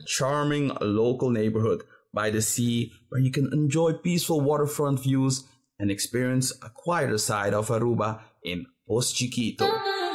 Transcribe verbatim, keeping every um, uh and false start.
charming local neighborhood by the sea where you can enjoy peaceful waterfront views and experience a quieter side of Aruba in Post Chiquito.